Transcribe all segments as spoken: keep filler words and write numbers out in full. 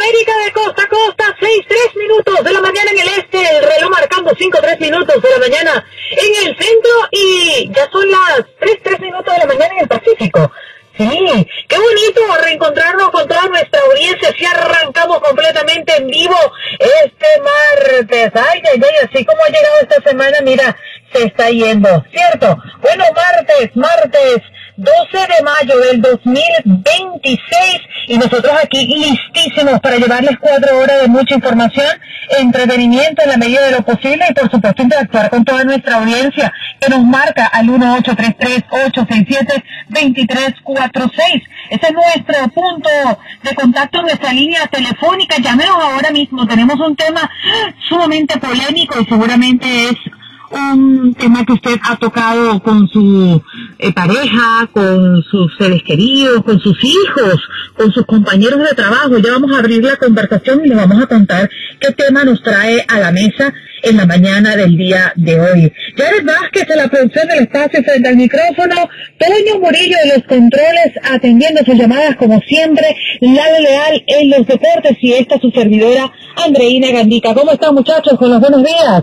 América de costa a costa, seis, tres minutos de la mañana en el este, el reloj marcando cinco, tres minutos de la mañana en el centro y ya son las tres, tres minutos de la mañana en el Pacífico. Sí, qué bonito reencontrarnos con toda nuestra audiencia, si arrancamos completamente en vivo este martes. Ay, ay, ay, así como ha llegado esta semana, mira, se está yendo, ¿cierto? Bueno, martes, martes doce de mayo del dos mil veintiséis y nosotros aquí listísimos para llevarles cuatro horas de mucha información, entretenimiento en la medida de lo posible y por supuesto interactuar con toda nuestra audiencia que nos marca al uno ocho tres tres, ocho seis siete, dos tres cuatro seis. Ese es nuestro punto de contacto, nuestra línea telefónica. Llámenos ahora mismo, tenemos un tema sumamente polémico y seguramente es un tema que usted ha tocado con su eh, pareja, con sus seres queridos, con sus hijos, con sus compañeros de trabajo. Ya vamos a abrir la conversación y les vamos a contar qué tema nos trae a la mesa en la mañana del día de hoy. Jared Vázquez en la producción del espacio frente al micrófono, Toño Murillo de los controles atendiendo sus llamadas como siempre, Lalo Leal en los deportes y esta su servidora Andreina Gandica. ¿Cómo están, muchachos? Con los buenos días.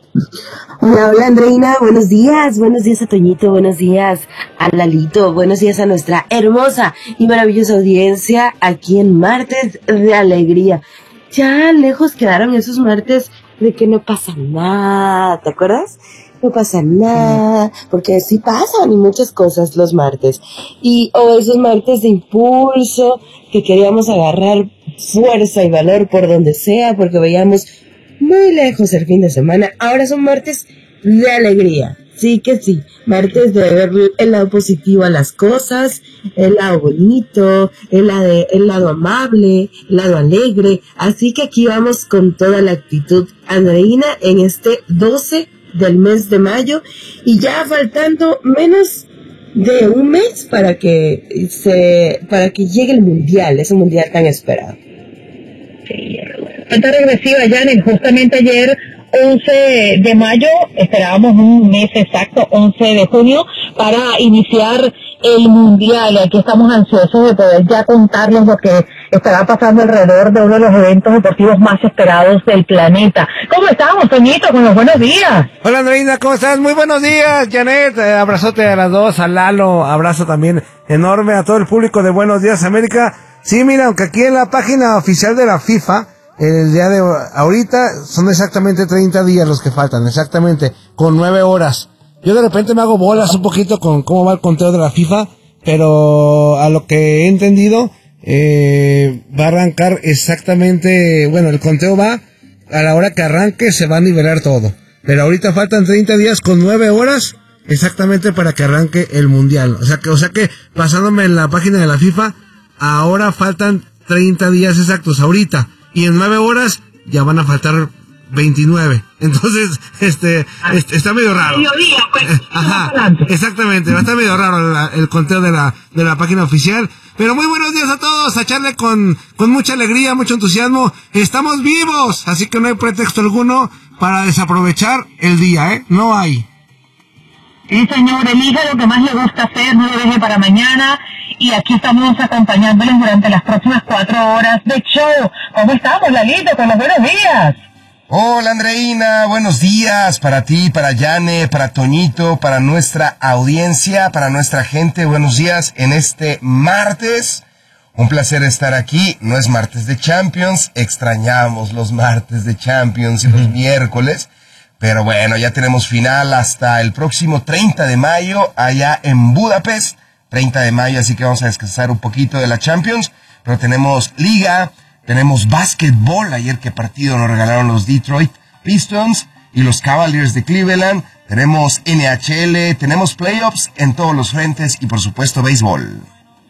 Hola, hola Andreina, buenos días, buenos días a Toñito, buenos días a Lalito, buenos días a nuestra hermosa y maravillosa audiencia aquí en Martes de Alegría. Ya lejos quedaron esos martes de que no pasa nada, ¿te acuerdas? No pasa nada, porque sí pasan y muchas cosas los martes. Y o esos martes de impulso que queríamos agarrar fuerza y valor por donde sea porque veíamos muy lejos el fin de semana. Ahora son martes de alegría, sí que sí, martes de ver el lado positivo a las cosas, el lado bonito, el lado, el lado amable, el lado alegre. Así que aquí vamos con toda la actitud andreína en este doce del mes de mayo y ya faltando menos de un mes para que se para que llegue el mundial, ese mundial tan esperado. Sí, cuenta regresiva, Janet, justamente ayer, once de mayo, esperábamos un mes exacto, once de junio, para iniciar el mundial. Aquí estamos ansiosos de poder ya contarles lo que estará pasando alrededor de uno de los eventos deportivos más esperados del planeta. ¿Cómo estamos, Toñito? Con los buenos días. Hola, Andreina, ¿cómo estás? Muy buenos días, Janet. Eh, abrazote a las dos, a Lalo, abrazo también enorme a todo el público de Buenos Días América. Sí, mira, aunque aquí en la página oficial de la FIFA, el día de ahorita son exactamente treinta días los que faltan, exactamente, con nueve horas. Yo de repente me hago bolas un poquito con cómo va el conteo de la FIFA, pero a lo que he entendido, eh, va a arrancar exactamente, bueno, el conteo va, a la hora que arranque se va a nivelar todo. Pero ahorita faltan treinta días con nueve horas exactamente para que arranque el mundial. O sea que, o sea que, pasándome en la página de la FIFA, ahora faltan treinta días exactos ahorita. Y en nueve horas ya van a faltar veintinueve. Entonces, este, este está medio raro. Mediodía, pues. Ajá, exactamente. Va a estar medio raro la, el conteo de la, de la página oficial. Pero muy buenos días a todos. A echarle con, con mucha alegría, mucho entusiasmo. Estamos vivos. Así que no hay pretexto alguno para desaprovechar el día, ¿eh? No hay. Sí, señor, elija lo que más le gusta hacer, no lo deje para mañana. Y aquí estamos acompañándoles durante las próximas cuatro horas de show. ¿Cómo estamos, Lalito? Con los buenos días. Hola, Andreina. Buenos días para ti, para Yane, para Toñito, para nuestra audiencia, para nuestra gente. Buenos días en este martes. Un placer estar aquí. No es martes de Champions. Extrañamos los martes de Champions y los miércoles. Pero bueno, ya tenemos final hasta el próximo treinta de mayo allá en Budapest. treinta de mayo, así que vamos a descansar un poquito de la Champions. Pero tenemos Liga, tenemos básquetbol. Ayer qué partido nos regalaron los Detroit Pistons y los Cavaliers de Cleveland. Tenemos N H L, tenemos playoffs en todos los frentes y por supuesto béisbol.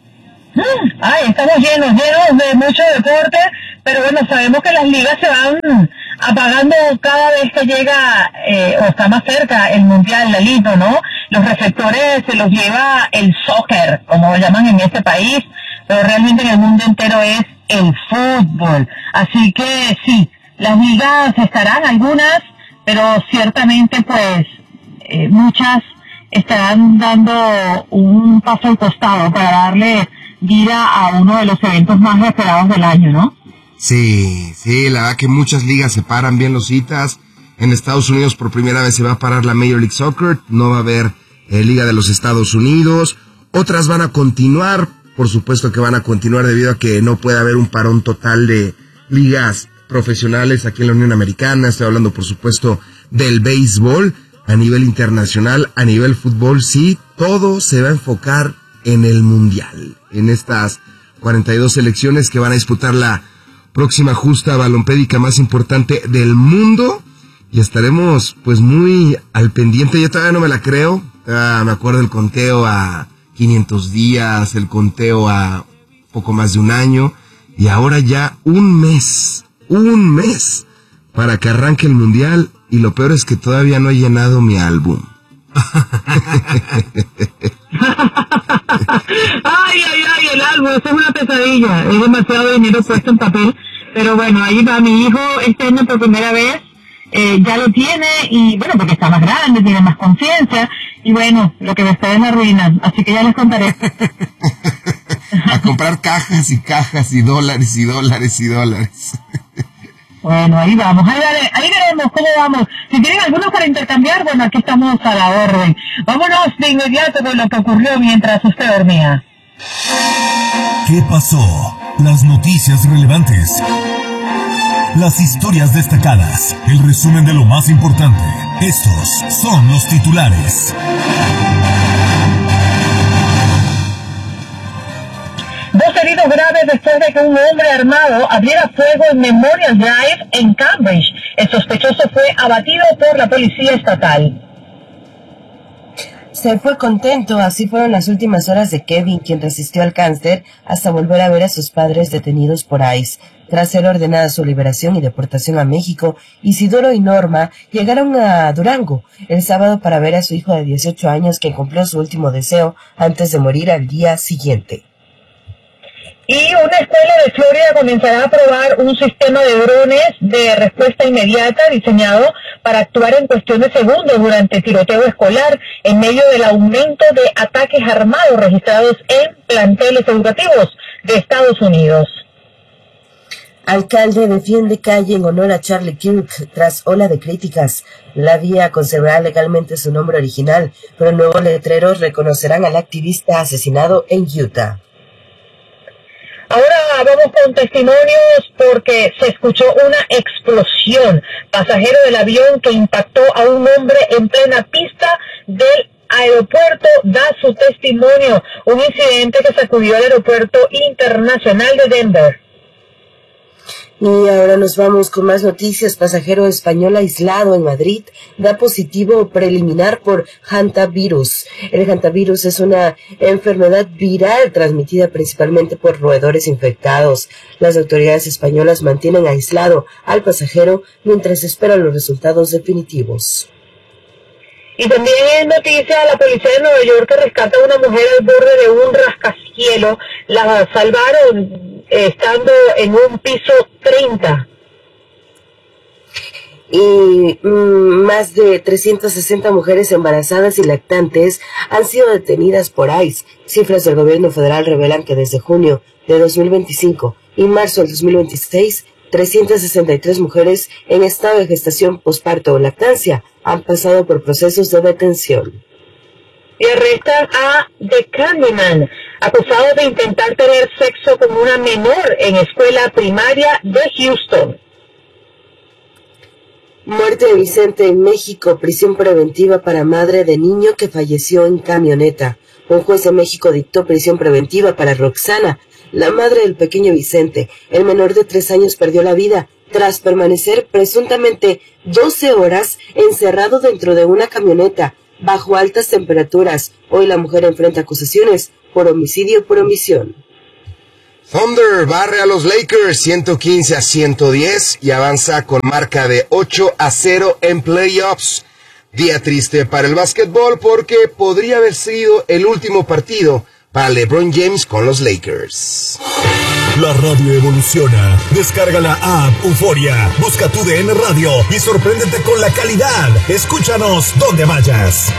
Ay, estamos llenos, llenos de mucho deporte, pero bueno, sabemos que las ligas se van apagando cada vez que llega eh, o está más cerca el mundial, Lalito, ¿no? Los reflectores se los lleva el soccer, como lo llaman en este país, pero realmente en el mundo entero es el fútbol. Así que sí, las ligas estarán algunas, pero ciertamente pues eh, muchas estarán dando un paso al costado para darle vida a uno de los eventos más esperados del año, ¿no? Sí, sí, la verdad que muchas ligas se paran bien los citas. En Estados Unidos por primera vez se va a parar la Major League Soccer, no va a haber eh, Liga de los Estados Unidos. Otras van a continuar, por supuesto que van a continuar debido a que no puede haber un parón total de ligas profesionales aquí en la Unión Americana. Estoy hablando, por supuesto, del béisbol. A nivel internacional, a nivel fútbol, sí, todo se va a enfocar en el Mundial, en estas cuarenta y dos selecciones que van a disputar la próxima justa balompédica más importante del mundo, y estaremos pues muy al pendiente. Yo todavía no me la creo, ah, me acuerdo el conteo a quinientos días, el conteo a poco más de un año, y ahora ya un mes, un mes para que arranque el Mundial, y lo peor es que todavía no he llenado mi álbum. Ay, ay, ay, el álbum, eso es una pesadilla, es demasiado dinero puesto en papel, pero bueno, ahí va mi hijo este año por primera vez, eh, ya lo tiene, y bueno, porque está más grande, tiene más conciencia, y bueno, lo que me espera es la ruina, así que ya les contaré. A comprar cajas y cajas y dólares y dólares y dólares. Bueno, ahí vamos, ahí, vale, ahí veremos cómo vamos. Si tienen algunos para intercambiar, bueno, aquí estamos a la orden. Vámonos de inmediato con lo que ocurrió mientras usted dormía. ¿Qué pasó? Las noticias relevantes. Las historias destacadas. El resumen de lo más importante. Estos son los titulares. Dos heridos graves después de que un hombre armado abriera fuego en Memorial Drive en Cambridge. El sospechoso fue abatido por la policía estatal. Se fue contento, así fueron las últimas horas de Kevin, quien resistió al cáncer hasta volver a ver a sus padres detenidos por ICE. Tras ser ordenada su liberación y deportación a México, Isidoro y Norma llegaron a Durango el sábado para ver a su hijo de dieciocho años, que cumplió su último deseo antes de morir al día siguiente. Y una escuela de Florida comenzará a probar un sistema de drones de respuesta inmediata diseñado para actuar en cuestión de segundos durante tiroteo escolar en medio del aumento de ataques armados registrados en planteles educativos de Estados Unidos. Alcalde defiende calle en honor a Charlie Kirk tras ola de críticas. La vía conservará legalmente su nombre original, pero nuevos letreros reconocerán al activista asesinado en Utah. Ahora vamos con testimonios porque se escuchó una explosión. Pasajero del avión que impactó a un hombre en plena pista del aeropuerto da su testimonio. Un incidente que sacudió el aeropuerto internacional de Denver. Y ahora nos vamos con más noticias. Pasajero español aislado en Madrid da positivo preliminar por hantavirus. El hantavirus es una enfermedad viral transmitida principalmente por roedores infectados. Las autoridades españolas mantienen aislado al pasajero mientras esperan los resultados definitivos. Y también en noticia, la policía de Nueva York que rescata a una mujer al borde de un rascacielos. La salvaron estando en un piso treinta. Y mmm, más de trescientas sesenta mujeres embarazadas y lactantes han sido detenidas por ICE. Cifras del gobierno federal revelan que desde junio de dos mil veinticinco y marzo del dos mil veintiséis, trescientas sesenta y tres mujeres en estado de gestación, posparto o lactancia han pasado por procesos de detención. Y arrestan a The Candyman, acusado de intentar tener sexo con una menor en escuela primaria de Houston. Muerte de Vicente en México, prisión preventiva para madre de niño que falleció en camioneta. Un juez de México dictó prisión preventiva para Roxana, la madre del pequeño Vicente. El menor de tres años perdió la vida tras permanecer presuntamente doce horas encerrado dentro de una camioneta bajo altas temperaturas. Hoy la mujer enfrenta acusaciones por homicidio por omisión. Thunder barre a los Lakers ciento quince a ciento diez y avanza con marca de ocho a cero en playoffs. Día triste para el básquetbol porque podría haber sido el último partido para LeBron James con los Lakers. La radio evoluciona. Descarga la app Euforia, busca tu D N Radio y sorpréndete con la calidad. Escúchanos donde vayas.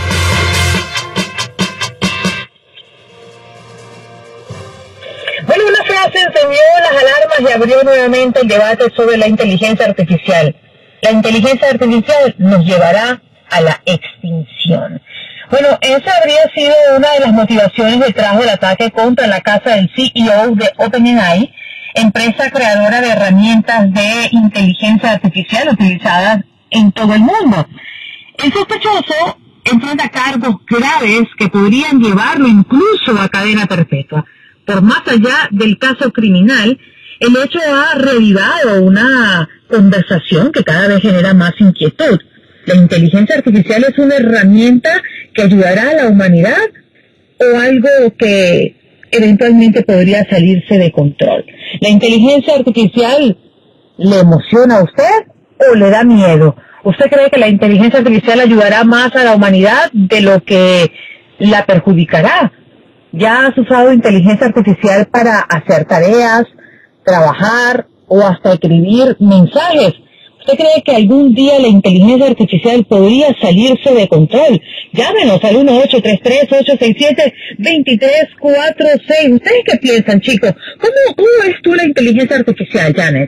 Bueno, una frase prendió las alarmas y abrió nuevamente el debate sobre la inteligencia artificial. La inteligencia artificial nos llevará a la extinción. Bueno, esa habría sido una de las motivaciones detrás del ataque contra la casa del C E O de OpenAI, empresa creadora de herramientas de inteligencia artificial utilizadas en todo el mundo. El sospechoso enfrenta cargos graves que podrían llevarlo incluso a cadena perpetua. Por más allá del caso criminal, el hecho ha reavivado una conversación que cada vez genera más inquietud. ¿La inteligencia artificial es una herramienta que ayudará a la humanidad o algo que eventualmente podría salirse de control? ¿La inteligencia artificial le emociona a usted o le da miedo? ¿Usted cree que la inteligencia artificial ayudará más a la humanidad de lo que la perjudicará? ¿Ya has usado inteligencia artificial para hacer tareas, trabajar o hasta escribir mensajes? ¿Usted cree que algún día la inteligencia artificial podría salirse de control? Llámenos al uno ocho tres tres, ocho seis siete, dos tres cuatro seis. ¿Ustedes qué piensan, chicos? ¿Cómo, cómo ves tú la inteligencia artificial, Janet?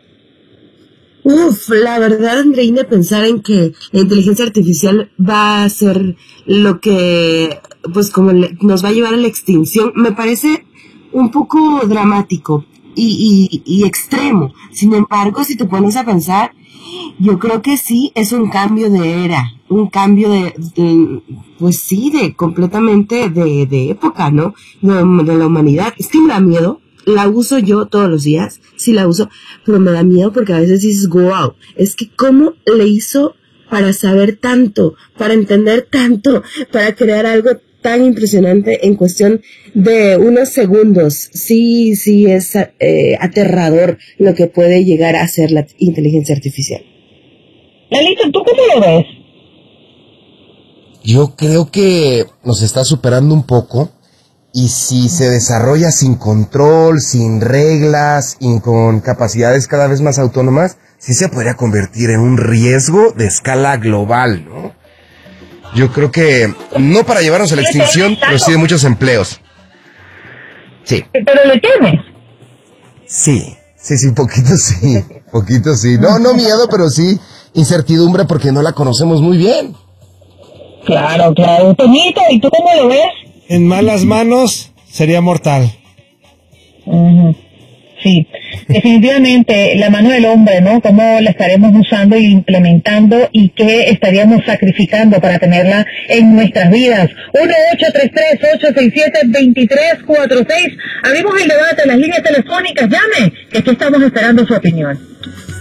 Uf, la verdad, Andreina, pensar en que la inteligencia artificial va a ser lo que, pues como le, nos va a llevar a la extinción, me parece un poco dramático y, y, y extremo. Sin embargo, si te pones a pensar, yo creo que sí es un cambio de era, un cambio de, de pues sí, de completamente de, de época, ¿no? De, de la humanidad. Es que me da miedo. La uso yo todos los días, sí la uso, pero me da miedo porque a veces dices, wow, es que cómo le hizo para saber tanto, para entender tanto, para crear algo tan impresionante en cuestión de unos segundos. Sí, sí es eh, aterrador lo que puede llegar a hacer la inteligencia artificial. Lalito, ¿tú cómo lo ves? Yo creo que nos está superando un poco. Y si se desarrolla sin control, sin reglas y con capacidades cada vez más autónomas, sí se podría convertir en un riesgo de escala global, ¿no? Yo creo que no para llevarnos a la extinción, pero sí de muchos empleos. Sí. ¿Pero le temes? Sí, sí, sí, poquito sí, poquito sí. No, no miedo, pero sí incertidumbre porque no la conocemos muy bien. Claro, claro. Toñito, ¿y tú cómo lo ves? En malas manos sería mortal. Uh-huh. Sí, definitivamente la mano del hombre, ¿no? ¿Cómo la estaremos usando e implementando y qué estaríamos sacrificando para tenerla en nuestras vidas? uno ocho tres tres, ocho seis siete, dos tres cuatro seis. Abrimos el debate en las líneas telefónicas. Llame, que aquí estamos esperando su opinión.